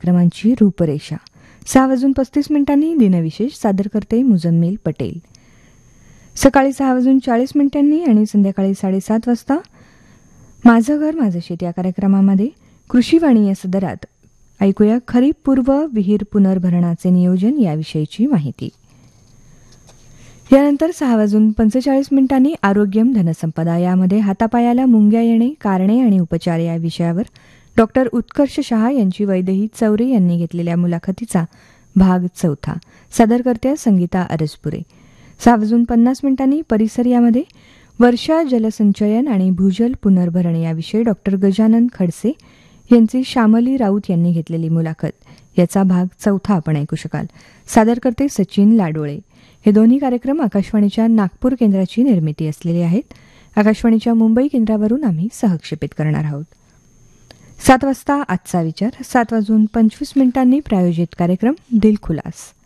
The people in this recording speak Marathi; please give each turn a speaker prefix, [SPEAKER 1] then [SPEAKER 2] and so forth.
[SPEAKER 1] कार्यक्रमांची रूपरेषा. 6:35 दिनविशेष सादर करते मुजम्मिल पटेल. सकाळी 6:40 आणि संध्याकाळी 7:30 वाजता माझं घर माझं शेत या कार्यक्रमामध्ये कृषीवाणी या सदरात ऐकूया खरीप पूर्व विहीर पुनर्भरणाचे नियोजन याविषयीची माहिती. यानंतर 6:45 आरोग्यम धनसंपदा यामध्ये हातापायाला मुंग्या येणे, कारणे आणि उपचार या विषयावर डॉक्टर उत्कर्ष शहा यांची वैदेही चौरे यांनी घेतलेल्या मुलाखतीचा भाग 4 सादर करत्या संगीता अरसपुरे. 6:50 परिसर यामध्ये वर्षा जलसंचयन आणि भूजल पुनर्भरण याविषयी डॉक्टर गजानन खडसे यांची श्यामली राऊत यांनी घेतलेली मुलाखत याचा भाग 4 आपण ऐकू शकाल. सादर करते सचिन लाडोळे. हे दोन्ही कार्यक्रम आकाशवाणीच्या नागपूर केंद्राची निर्मिती असलेले आहेत. आकाशवाणीच्या मुंबई केंद्रावरून आम्ही सहक्षेपित करणार आहोत. 7 वाजता आजचा विचार. 7:25 प्रायोजित कार्यक्रम दिलखुलास.